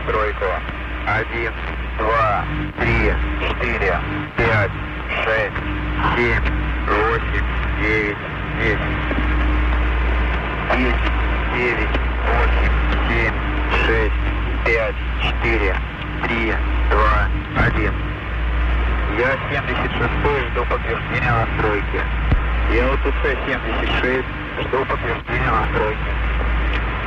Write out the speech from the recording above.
настройку. 1, 2, 3, 4, 5, 6, 7, 8, 9, 10. 10, 9, 8, 7, 6, 5, 4, 3, 2, 1. Я 76 жду подтверждения настройки. Я УТЦ 76 жду подтверждения настройки.